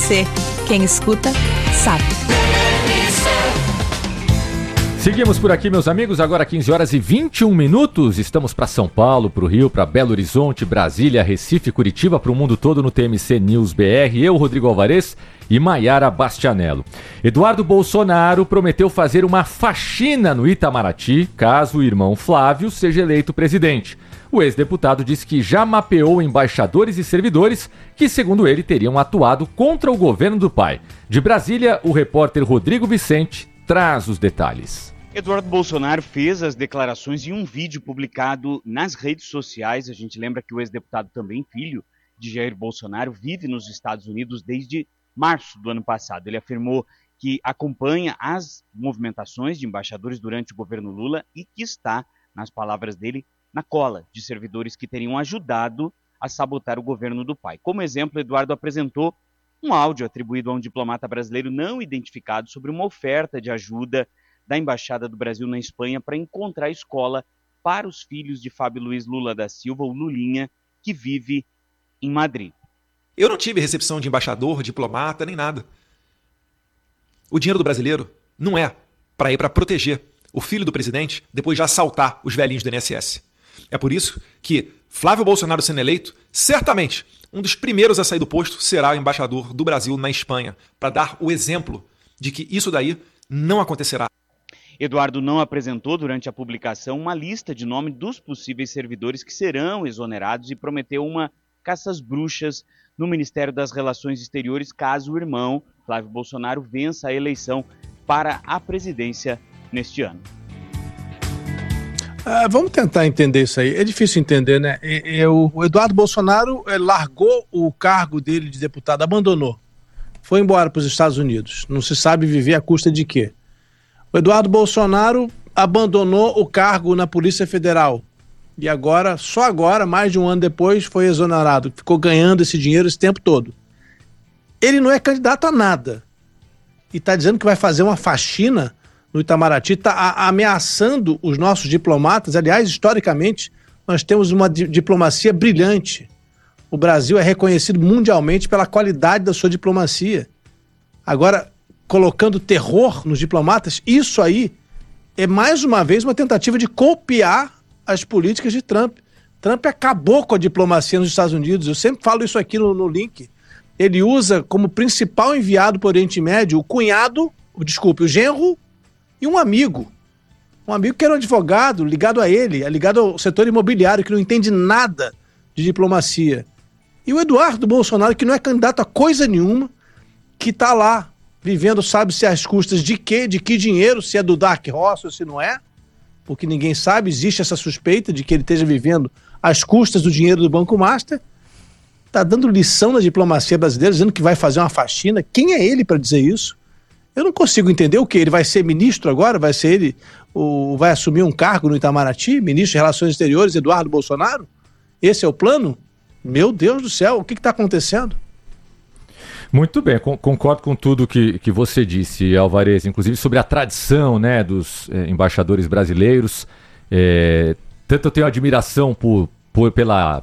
você. Quem escuta, sabe. Seguimos por aqui, meus amigos, agora 15 horas e 21 minutos. Estamos para São Paulo, para o Rio, para Belo Horizonte, Brasília, Recife, Curitiba, para o mundo todo no TMC News BR. Eu, Rodrigo Alvarez e Maiara Bastianello. Eduardo Bolsonaro prometeu fazer uma faxina no Itamaraty, caso o irmão Flávio seja eleito presidente. O ex-deputado disse que já mapeou embaixadores e servidores que, segundo ele, teriam atuado contra o governo do pai. De Brasília, o repórter Rodrigo Vicente traz os detalhes. Eduardo Bolsonaro fez as declarações em um vídeo publicado nas redes sociais. A gente lembra que o ex-deputado, também filho de Jair Bolsonaro, vive nos Estados Unidos desde março do ano passado. Ele afirmou que acompanha as movimentações de embaixadores durante o governo Lula e que está, nas palavras dele, na cola de servidores que teriam ajudado a sabotar o governo do pai. Como exemplo, Eduardo apresentou um áudio atribuído a um diplomata brasileiro não identificado sobre uma oferta de ajuda da Embaixada do Brasil na Espanha para encontrar escola para os filhos de Fábio Luiz Lula da Silva, o Lulinha, que vive em Madrid. Eu não tive recepção de embaixador, diplomata, nem nada. O dinheiro do brasileiro não é para ir para proteger o filho do presidente depois de assaltar os velhinhos do INSS. É por isso que Flávio Bolsonaro sendo eleito, certamente um dos primeiros a sair do posto será o embaixador do Brasil na Espanha, para dar o exemplo de que isso daí não acontecerá. Eduardo não apresentou durante a publicação uma lista de nomes dos possíveis servidores que serão exonerados e prometeu uma caça às bruxas no Ministério das Relações Exteriores caso o irmão, Flávio Bolsonaro, vença a eleição para a presidência neste ano. Vamos tentar entender isso aí. É difícil entender, né? O Eduardo Bolsonaro largou o cargo dele de deputado, abandonou. Foi embora para os Estados Unidos. Não se sabe viver à custa de quê. O Eduardo Bolsonaro abandonou o cargo na Polícia Federal. E agora, só agora, mais de um ano depois, foi exonerado. Ficou ganhando esse dinheiro esse tempo todo. Ele não é candidato a nada. E está dizendo que vai fazer uma faxina no Itamaraty, está ameaçando os nossos diplomatas. Aliás, historicamente, nós temos uma diplomacia brilhante. O Brasil é reconhecido mundialmente pela qualidade da sua diplomacia. Agora, colocando terror nos diplomatas, isso aí é mais uma vez uma tentativa de copiar as políticas de Trump. Trump acabou com a diplomacia nos Estados Unidos. Eu sempre falo isso aqui no link. Ele usa como principal enviado para o Oriente Médio o genro e um amigo. Um amigo que era um advogado ligado a ele, ligado ao setor imobiliário, que não entende nada de diplomacia. E o Eduardo Bolsonaro, que não é candidato a coisa nenhuma, que está lá vivendo, sabe-se às custas de quê, de que dinheiro, se é do Dark Horse ou se não é, porque ninguém sabe, existe essa suspeita de que ele esteja vivendo às custas do dinheiro do Banco Master, está dando lição na diplomacia brasileira, dizendo que vai fazer uma faxina. Quem é ele para dizer isso? Eu não consigo entender o que ele vai ser ministro agora, vai ser ele, vai assumir um cargo no Itamaraty, ministro de Relações Exteriores, Eduardo Bolsonaro? Esse é o plano? Meu Deus do céu, o que está acontecendo? Muito bem, concordo com tudo que você disse, Alvarez, inclusive sobre a tradição, né, dos embaixadores brasileiros. Tanto eu tenho admiração pela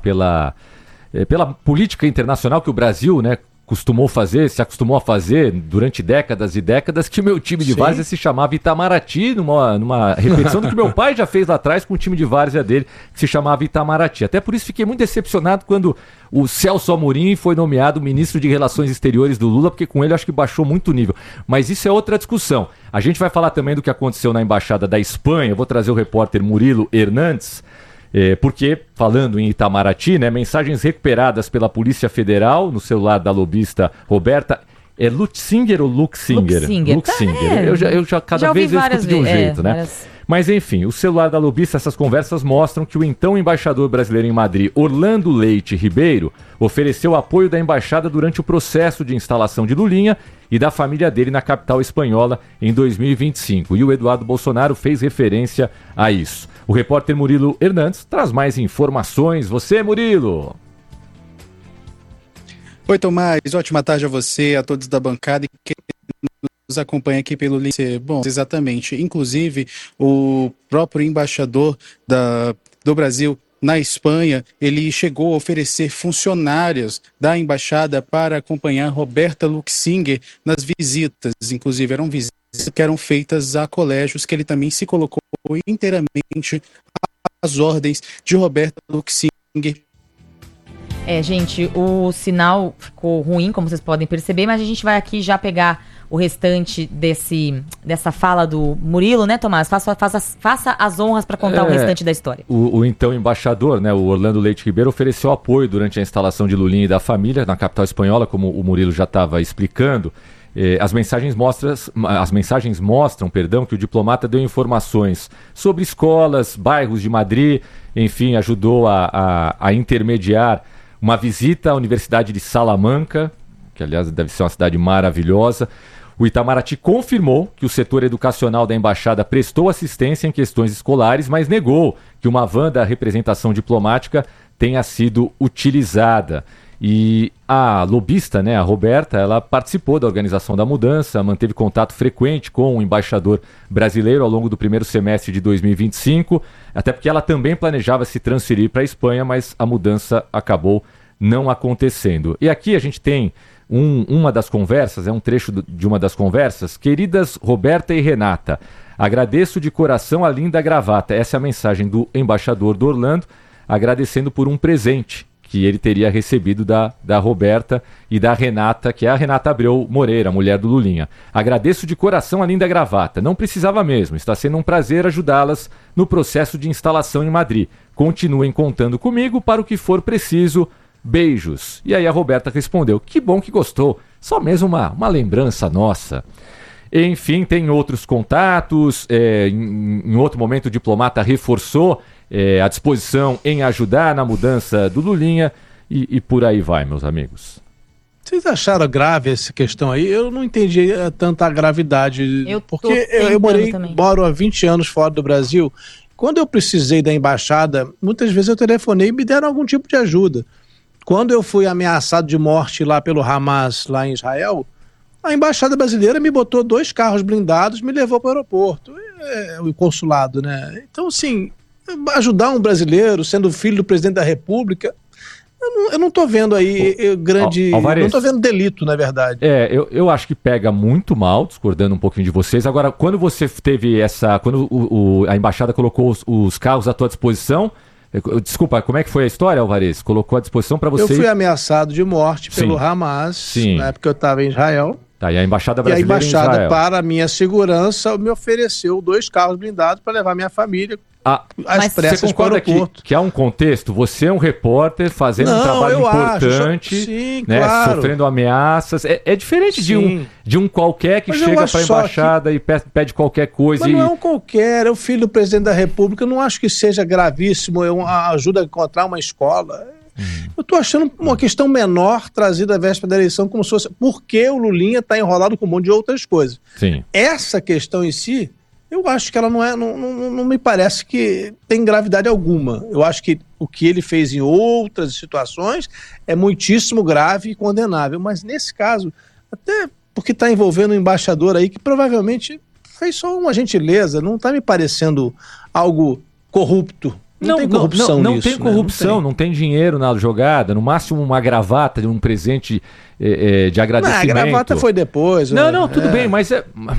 política internacional que o Brasil, né, se acostumou a fazer durante décadas e décadas, que o meu time de várzea se chamava Itamaraty, numa repetição do que meu pai já fez lá atrás com o time de várzea dele, que se chamava Itamaraty. Até por isso fiquei muito decepcionado quando o Celso Amorim foi nomeado ministro de Relações Exteriores do Lula, porque com ele acho que baixou muito o nível. Mas isso é outra discussão. A gente vai falar também do que aconteceu na Embaixada da Espanha. Eu vou trazer o repórter Murilo Hernandes, porque, falando em Itamaraty, né, mensagens recuperadas pela Polícia Federal no celular da lobista Roberta. É Lutzinger ou Luxinger? Luxinger. Eu já cada vez eu escuto de um jeito, né? Mas enfim, o celular da lobista, essas conversas mostram que o então embaixador brasileiro em Madrid, Orlando Leite Ribeiro, ofereceu apoio da embaixada durante o processo de instalação de Lulinha e da família dele na capital espanhola em 2025. E o Eduardo Bolsonaro fez referência a isso. O repórter Murilo Hernandes traz mais informações. Você, Murilo! Oi, Tomás. Ótima tarde a você, a todos da bancada e que nos acompanha aqui pelo link. Bom, exatamente. Inclusive, o próprio embaixador do Brasil na Espanha, ele chegou a oferecer funcionárias da embaixada para acompanhar Roberta Luxinger nas visitas. Inclusive, eram visitas que eram feitas a colégios, que ele também se colocou inteiramente às ordens de Roberta Luxinger. Gente, o sinal ficou ruim, como vocês podem perceber, mas a gente vai aqui já pegar o restante dessa fala do Murilo, né, Tomás? Faça as honras para contar o restante da história. O então embaixador, né, o Orlando Leite Ribeiro, ofereceu apoio durante a instalação de Lulinha e da família na capital espanhola, como o Murilo já estava explicando. As mensagens mostram que o diplomata deu informações sobre escolas, bairros de Madrid, enfim, ajudou a intermediar uma visita à Universidade de Salamanca, que aliás deve ser uma cidade maravilhosa. O Itamaraty confirmou que o setor educacional da embaixada prestou assistência em questões escolares, mas negou que uma van da representação diplomática tenha sido utilizada. E a lobista, né, a Roberta, ela participou da organização da mudança, manteve contato frequente com o embaixador brasileiro ao longo do primeiro semestre de 2025, até porque ela também planejava se transferir para a Espanha, mas a mudança acabou não acontecendo. E aqui a gente tem uma das conversas, um trecho de uma das conversas. Queridas Roberta e Renata, agradeço de coração a linda gravata. Essa é a mensagem do embaixador do Orlando, agradecendo por um presente que ele teria recebido da Roberta e da Renata, que é a Renata Abreu Moreira, mulher do Lulinha. Agradeço de coração a linda gravata. Não precisava mesmo. Está sendo um prazer ajudá-las no processo de instalação em Madrid. Continuem contando comigo para o que for preciso. Beijos. E aí a Roberta respondeu, que bom que gostou. Só mesmo uma lembrança nossa. Enfim, tem outros contatos. Em outro momento o diplomata reforçou a disposição em ajudar na mudança do Lulinha e por aí vai, meus amigos. Vocês acharam grave essa questão aí? Eu não entendi tanta gravidade, porque eu moro há 20 anos fora do Brasil. Quando eu precisei da embaixada, muitas vezes eu telefonei e me deram algum tipo de ajuda. Quando eu fui ameaçado de morte lá pelo Hamas, lá em Israel, a embaixada brasileira me botou 2 carros blindados, me levou para o aeroporto, o consulado, né? Então, assim, ajudar um brasileiro, sendo filho do presidente da República, eu não estou vendo aí grande... Alvarez, não estou vendo delito, na verdade. Eu acho que pega muito mal, discordando um pouquinho de vocês. Agora, quando você teve quando a embaixada colocou os carros à tua disposição... Desculpa, como é que foi a história, Alvarez? Colocou à disposição para você... Eu fui ameaçado de morte pelo Hamas, na época eu estava em Israel. Tá, e a embaixada brasileira em Israel? E a embaixada, para a minha segurança, me ofereceu 2 carros blindados para levar minha família às pressas para o aeroporto. Que há um contexto? Você é um repórter fazendo um trabalho importante, sim, né, claro, sofrendo ameaças. É diferente de um qualquer que chega para a embaixada e pede qualquer coisa. Mas não é um qualquer, é o filho do presidente da República. Eu não acho que seja gravíssimo, ajuda a encontrar uma escola. Eu estou achando uma questão menor trazida à véspera da eleição, como se fosse porque o Lulinha está enrolado com um monte de outras coisas. Sim. Essa questão em si, eu acho que ela não me parece que tem gravidade alguma. Eu acho que o que ele fez em outras situações é muitíssimo grave e condenável. Mas nesse caso, até porque está envolvendo um embaixador aí que provavelmente fez só uma gentileza, não está me parecendo algo corrupto. Não tem corrupção não nisso. Tem corrupção, não tem dinheiro na jogada, no máximo uma gravata, um presente de agradecimento. A gravata foi depois. Tudo bem, mas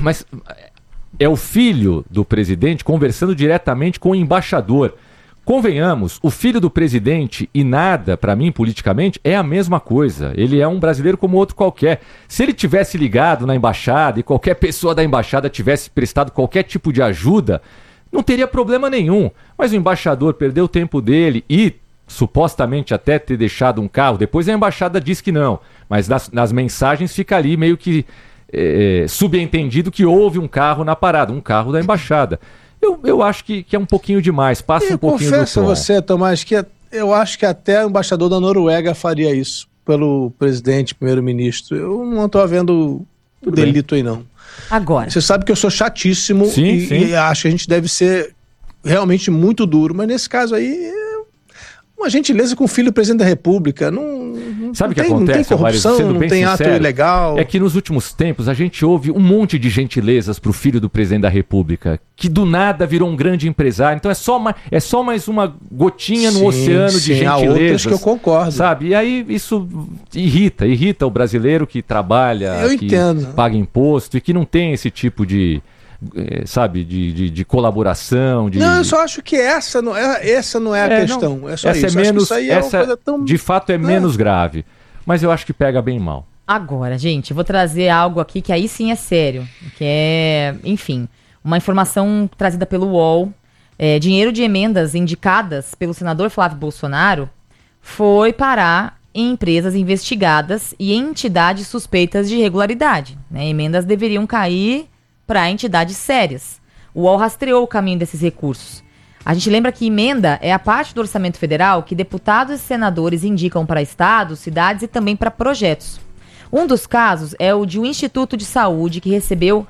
é o filho do presidente conversando diretamente com o embaixador. Convenhamos, o filho do presidente e nada, para mim, politicamente, é a mesma coisa. Ele é um brasileiro como outro qualquer. Se ele tivesse ligado na embaixada e qualquer pessoa da embaixada tivesse prestado qualquer tipo de ajuda, não teria problema nenhum. Mas o embaixador perdeu o tempo dele e supostamente até ter deixado um carro. Depois a embaixada diz que não. Mas nas mensagens fica ali meio que subentendido que houve um carro na parada, um carro da embaixada. Eu acho que é um pouquinho demais, passa um pouquinho do tom. Eu confesso a você, Tomás, que eu acho que até o embaixador da Noruega faria isso pelo presidente, primeiro-ministro. Eu não estou vendo delito aí, não. Agora. Você sabe que eu sou chatíssimo e acho que a gente deve ser realmente muito duro, mas nesse caso aí, uma gentileza com o filho do presidente da República, não Sabe o que Não acontece, tem corrupção, Sendo não bem tem ato sincero, ilegal. é que nos últimos tempos a gente ouve um monte de gentilezas pro filho do presidente da República, que do nada virou um grande empresário. Então é só mais uma gotinha no oceano de gentilezas. Há outras que eu concordo. Sabe? E aí isso irrita o brasileiro que trabalha, que paga imposto e que não tem esse tipo de... sabe, de colaboração. Não, eu só acho que essa não é a questão. Não, é só essa isso. é menos, isso aí é uma coisa tão... de fato é menos grave. Mas eu acho que pega bem mal. Agora, gente, eu vou trazer algo aqui que aí sim é sério. Que é, enfim, uma informação trazida pelo UOL. Dinheiro de emendas indicadas pelo senador Flávio Bolsonaro foi parar em empresas investigadas e em entidades suspeitas de irregularidade. Né? Emendas deveriam cair para entidades sérias. O UOL rastreou o caminho desses recursos. A gente lembra que emenda é a parte do orçamento federal que deputados e senadores indicam para estados, cidades e também para projetos. Um dos casos é o de um Instituto de Saúde que recebeu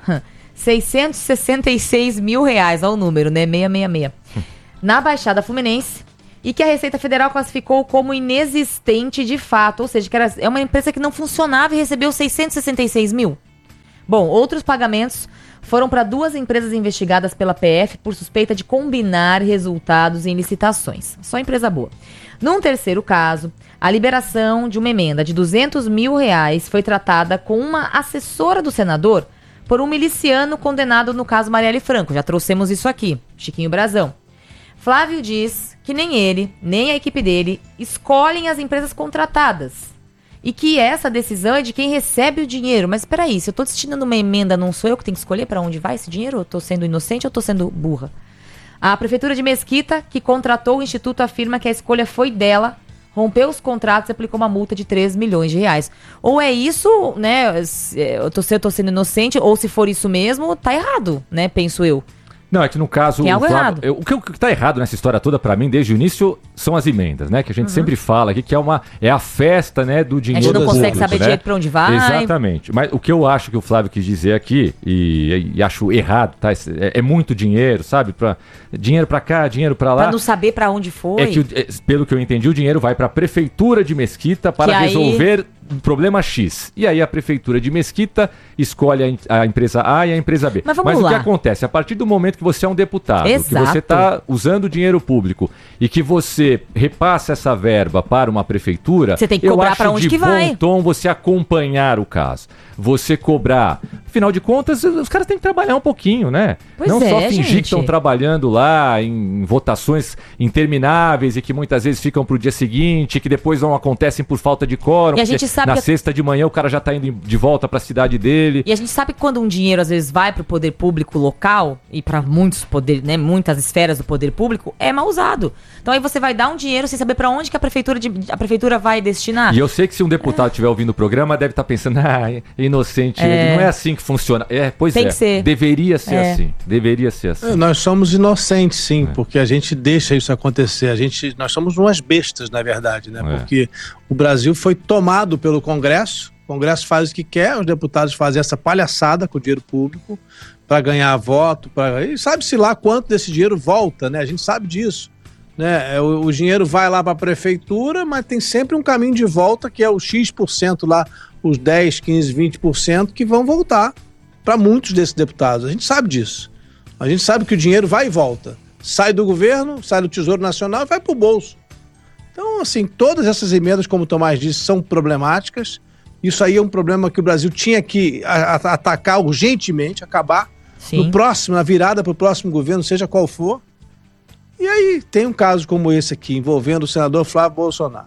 666 mil reais, olha o número, né? 666. Na Baixada Fluminense, e que a Receita Federal classificou como inexistente de fato, ou seja, que é uma empresa que não funcionava e recebeu 666 mil. Bom, outros pagamentos foram para 2 empresas investigadas pela PF por suspeita de combinar resultados em licitações. Só empresa boa. Num terceiro caso, a liberação de uma emenda de 200 mil reais foi tratada com uma assessora do senador por um miliciano condenado no caso Marielle Franco. Já trouxemos isso aqui, Chiquinho Brazão. Flávio diz que nem ele, nem a equipe dele escolhem as empresas contratadas. E que essa decisão é de quem recebe o dinheiro. Mas espera aí, se eu estou destinando uma emenda, não sou eu que tenho que escolher para onde vai esse dinheiro? Eu estou sendo inocente ou estou sendo burra? A Prefeitura de Mesquita, que contratou o Instituto, afirma que a escolha foi dela, rompeu os contratos e aplicou uma multa de 3 milhões de reais. Ou é isso, né? Eu tô sendo inocente, ou se for isso mesmo, tá errado, né? Penso eu. Não, é que no caso... Tem algo errado. O que tá errado nessa história toda, pra mim, desde o início, são as emendas, né? Que a gente sempre fala aqui, que é a festa, né, do dinheiro público. A gente não consegue saber direito pra onde vai. Exatamente. Mas o que eu acho que o Flávio quis dizer aqui, e acho errado, tá? É muito dinheiro, sabe? Dinheiro pra cá, dinheiro pra lá. Pra não saber pra onde foi. É que, pelo que eu entendi, o dinheiro vai pra Prefeitura de Mesquita para resolver um problema X. E aí a Prefeitura de Mesquita escolhe a empresa A e a empresa B. Mas o que acontece? A partir do momento que você é um deputado, Exato. que você está usando dinheiro público e que você repassa essa verba para uma prefeitura, você tem que cobrar para onde que vai. Eu acho de bom tom você acompanhar o caso. Você cobrar. Afinal de contas, os caras têm que trabalhar um pouquinho, né? Pois não só fingir gente. que estão trabalhando lá em votações intermináveis e que muitas vezes ficam pro dia seguinte, que depois não acontecem por falta de quórum. E a gente sabe na sexta de manhã o cara já tá indo de volta para a cidade dele. E a gente sabe que quando um dinheiro às vezes vai pro poder público local e para muitos poderes, né, muitas esferas do poder público, é mal usado. Então aí você vai dar um dinheiro sem saber para onde que a prefeitura vai destinar. E eu sei que se um deputado estiver ouvindo o programa, deve estar pensando, é inocente, ele não é assim que funciona. Pois tem que ser. Deveria ser assim. Deveria ser assim. Nós somos inocentes, sim, porque a gente deixa isso acontecer. Nós somos umas bestas, na verdade, né? Porque o Brasil foi tomado pelo Congresso. O Congresso faz o que quer, os deputados fazem essa palhaçada com o dinheiro público para ganhar voto. E sabe-se lá quanto desse dinheiro volta, né? A gente sabe disso. Né? O dinheiro vai lá para a prefeitura, mas tem sempre um caminho de volta, que é o X% lá, os 10, 15, 20% que vão voltar para muitos desses deputados. A gente sabe disso. A gente sabe que o dinheiro vai e volta. Sai do governo, sai do Tesouro Nacional e vai para o bolso. Então, assim, todas essas emendas, como o Tomás disse, são problemáticas. Isso aí é um problema que o Brasil tinha que atacar urgentemente, acabar. Sim. Na virada para o próximo governo, seja qual for. E aí tem um caso como esse aqui, envolvendo o senador Flávio Bolsonaro.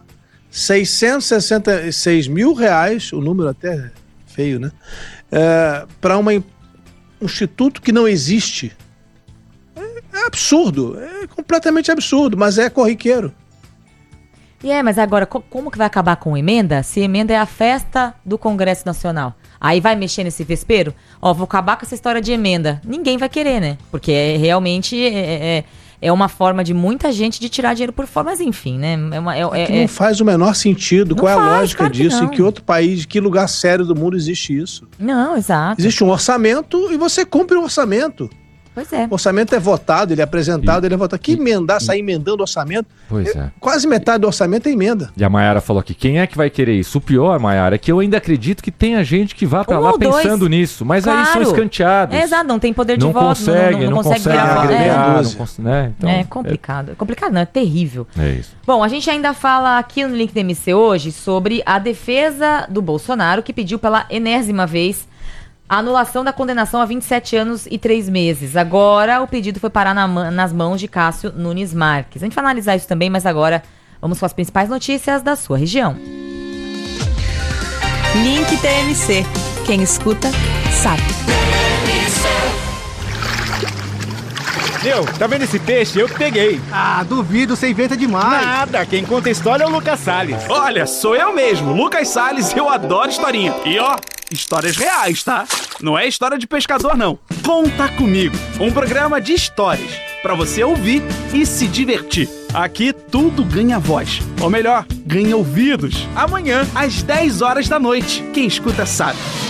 666 mil reais, o número até é feio, né? Para um instituto que não existe. É absurdo, é completamente absurdo, mas é corriqueiro. Mas agora, como que vai acabar com emenda? Se emenda é a festa do Congresso Nacional. Aí vai mexer nesse vespeiro? Vou acabar com essa história de emenda. Ninguém vai querer, né? Porque realmente é uma forma de muita gente de tirar dinheiro por fora. Mas enfim, né? Que não faz o menor sentido. Qual é a lógica claro disso? Em que outro país, que lugar sério do mundo existe isso? Não, exato. Existe um orçamento e você cumpre o orçamento. Pois é. O orçamento é votado, ele é apresentado, ele é votado. Que emendar, sair emendando o orçamento? Pois é. Quase metade do orçamento é emenda. E a Maiara falou aqui, quem é que vai querer isso? O pior, Maiara, é que eu ainda acredito que tenha gente que vá pra lá pensando nisso, mas aí são escanteados. Exato, não tem poder de não voto, consegue, não consegue virar voto. Né? Então, é complicado. Complicado não, é terrível. É isso. Bom, a gente ainda fala aqui no Link do MC hoje sobre a defesa do Bolsonaro, que pediu pela enésima vez a anulação da condenação a 27 anos e 3 meses. Agora o pedido foi parar nas mãos de Cássio Nunes Marques. A gente vai analisar isso também, mas agora vamos com as principais notícias da sua região. Link TMC. Quem escuta, sabe. Meu, tá vendo esse peixe? Eu peguei. Ah, duvido, você inventa demais. Nada, quem conta a história é o Lucas Salles. Olha, sou eu mesmo, Lucas Salles, eu adoro historinha. E ó, histórias reais, tá? Não é história de pescador, não. Conta Comigo, um programa de histórias, pra você ouvir e se divertir. Aqui tudo ganha voz, ou melhor, ganha ouvidos. Amanhã, às 10 horas da noite. Quem escuta sabe.